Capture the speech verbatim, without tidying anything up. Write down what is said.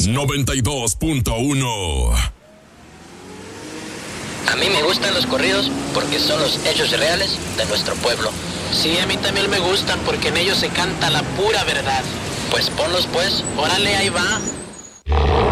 noventa y dos punto uno. A mí me gustan los corridos porque son los hechos reales de nuestro pueblo. Sí, a mí también me gustan porque en ellos se canta la pura verdad. Pues ponlos pues. Órale, ahí va.